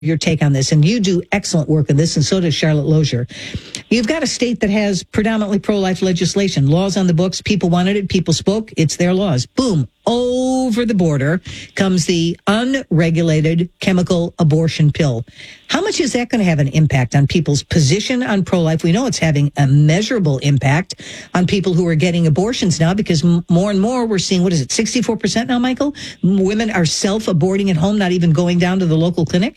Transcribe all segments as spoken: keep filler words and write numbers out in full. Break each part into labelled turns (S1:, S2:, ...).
S1: your take on this, and you do excellent work on this, and so does Charlotte Lozier. You've got a state that has predominantly pro-life legislation, laws on the books. People wanted it. People spoke. It's their laws. Boom. Over the border comes the unregulated chemical abortion pill. How much is that going to have an impact on people's position on pro-life? We know it's having a measurable impact on people who are getting abortions now, because more and more we're seeing, what is it, sixty-four percent now, Michael? Women are self-aborting at home, not even going down to the local clinic?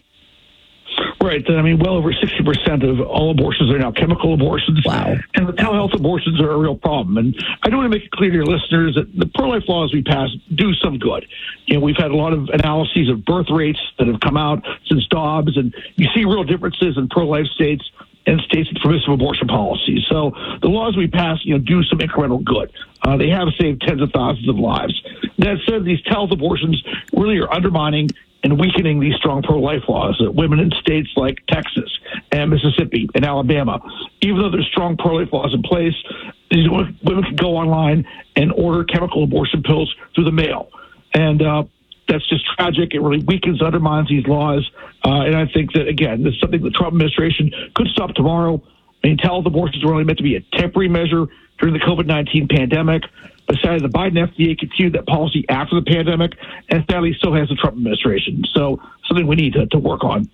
S2: Right. I mean, well over sixty percent of all abortions are now chemical abortions.
S1: Wow.
S2: And the telehealth abortions are a real problem. And I do want to make it clear to your listeners that the pro-life laws we passed do some good. You know, we've had a lot of analyses of birth rates that have come out since Dobbs, and you see real differences in pro-life states and states with permissive abortion policies. So the laws we pass, you know, do some incremental good. Uh, they have saved tens of thousands of lives. That said, these telehealth abortions really are undermining and weakening these strong pro-life laws that women in states like Texas and Mississippi and Alabama, even though there's strong pro-life laws in place, these women can go online and order chemical abortion pills through the mail. And uh, that's just tragic. It really weakens, undermines these laws. Uh, and I think that, again, this is something the Trump administration could stop tomorrow. I mean, telehealth abortions were only meant to be a temporary measure during the COVID nineteen pandemic. But sadly, the Biden F D A continued that policy after the pandemic, and sadly, so has the Trump administration. So something we need to, to work on.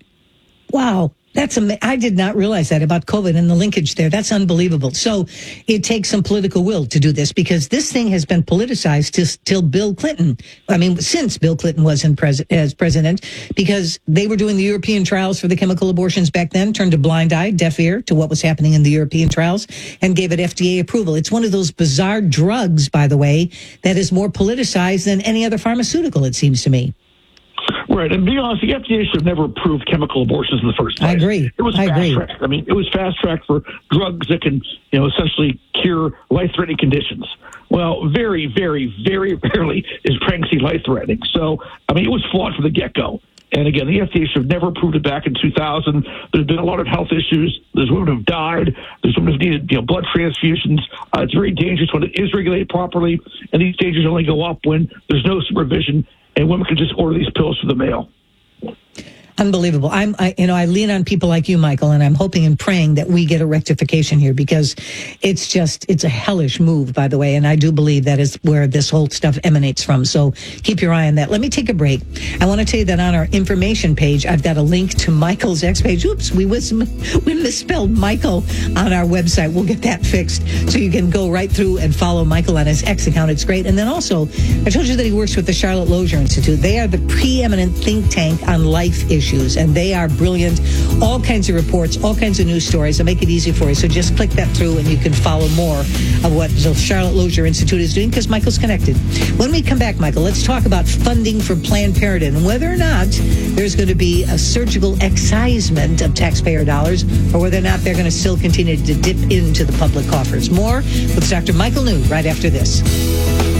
S1: Wow. That's am- I did not realize that about COVID and the linkage there. That's unbelievable. So it takes some political will to do this, because this thing has been politicized till, till Bill Clinton. I mean, since Bill Clinton was in pres- as president, because they were doing the European trials for the chemical abortions back then, turned a blind eye, deaf ear to what was happening in the European trials, and gave it F D A approval. It's one of those bizarre drugs, by the way, that is more politicized than any other pharmaceutical, it seems to me.
S2: Right, and to be honest, the F D A should have never approved chemical abortions in the first place.
S1: I agree.
S2: It was
S1: I
S2: fast
S1: agree.
S2: tracked. I mean, it was fast tracked for drugs that can, you know, essentially cure life-threatening conditions. Well, very, very, very rarely is pregnancy life-threatening. So, I mean, it was flawed from the get-go. And again, the F D A should have never approved it back in two thousand. There's been a lot of health issues. There's women who've died. There's women who've needed, you know, blood transfusions. Uh, it's very dangerous when it is regulated properly, and these dangers only go up when there's no supervision and women can just order these pills through the mail.
S1: Unbelievable. I'm, I, you know, I lean on people like you, Michael, and I'm hoping and praying that we get a rectification here, because it's just, it's a hellish move, by the way. And I do believe that is where this whole stuff emanates from. So keep your eye on that. Let me take a break. I want to tell you that on our information page, I've got a link to Michael's X page. Oops, we, was, we misspelled Michael on our website. We'll get that fixed so you can go right through and follow Michael on his X account. It's great. And then also, I told you that he works with the Charlotte Lozier Institute. They are the preeminent think tank on life issues. And they are brilliant. All kinds of reports, all kinds of news stories. I'll make it easy for you. So just click that through and you can follow more of what the Charlotte Lozier Institute is doing, because Michael's connected. When we come back, Michael, let's talk about funding for Planned Parenthood and whether or not there's going to be a surgical excisement of taxpayer dollars, or whether or not they're going to still continue to dip into the public coffers. More with Doctor Michael New right after this.